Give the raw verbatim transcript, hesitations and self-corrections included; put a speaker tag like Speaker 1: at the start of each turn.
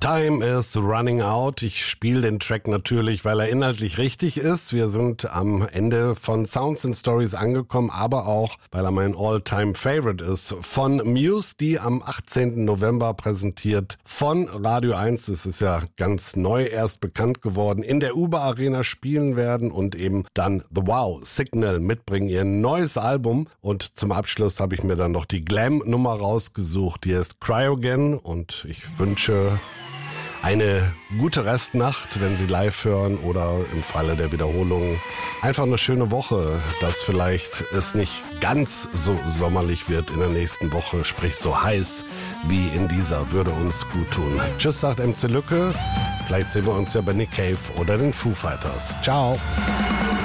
Speaker 1: Time is running out. Ich spiele den Track natürlich, weil er inhaltlich richtig ist. Wir sind am Ende von Sounds and Stories angekommen, aber auch, weil er mein All-Time-Favorite ist. Von Muse, die am achtzehnten November präsentiert von Radio eins. Das ist ja ganz neu erst bekannt geworden. In der Uber Arena spielen werden und eben dann The Wow Signal mitbringen, ihr neues Album. Und zum Abschluss habe ich mir dann noch die Glam-Nummer rausgesucht. Die heißt Cryogen und ich wünsche eine gute Restnacht, wenn Sie live hören oder im Falle der Wiederholung einfach eine schöne Woche, dass vielleicht es nicht ganz so sommerlich wird in der nächsten Woche, sprich so heiß wie in dieser, würde uns gut tun. Tschüss, sagt M C Lücke. Vielleicht sehen wir uns ja bei Nick Cave oder den Foo Fighters. Ciao.